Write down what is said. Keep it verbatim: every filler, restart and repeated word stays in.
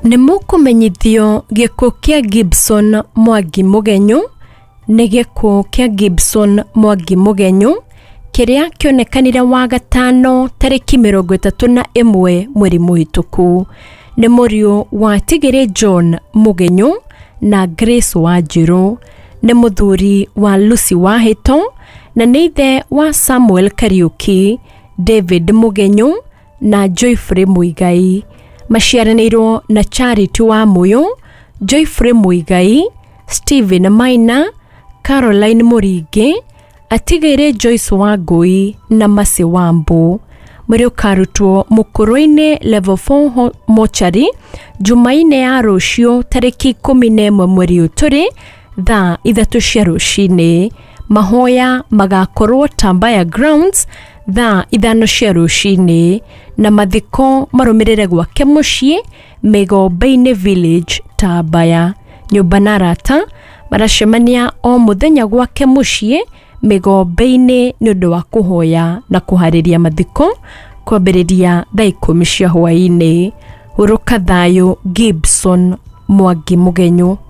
Nimukumenyithio gikuo kia Gibson Mwangi Mugenyu ni gikuo kia Gibson Mwangi Mugenyu kiria kionekanire wa gatano tariki mirongo itatu na imwe mweri muhituku. Ni murio wa Tigiri John Mugenyu na Grace Wanjiru. Ni muthuri wa Lucy Wahito na ni ithe wa Samuel Kariuki, David Mugenyu na Joyfrey Muigai. Maciaranirwo na Charity wa Muyo, Joyfrey Muigai, Stephen Maina, Caroline Muringi, Atigire Joyce Wangui na Masi Wambu. Mwiri ukarutwo Mukuruini level four mochari Jumaine ya rucio tariki kumi na imwe mweri uturi thaa ithatu cia rucini. Mahoya magakorwo Tambaya Grounds thaa ithano cia rucini na mathiko marumirire gwake mucii Migombe-ini Village Tambaya. Nyumba na arata maracemania o muthenya gwake mucii Migombe-ini ni undu wa kuhoya na kuhariria mathiko kwambiriria thaa ikumi cia hwaini. Uruka thayo Gibson Mwangi Mugenyu.